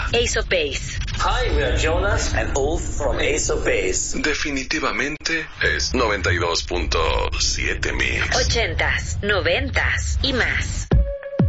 Ace of Base. Hi, we are Jonas and Ulf from Ace of Base. Definitivamente es 92.7 Mix. 80s, 90s y más.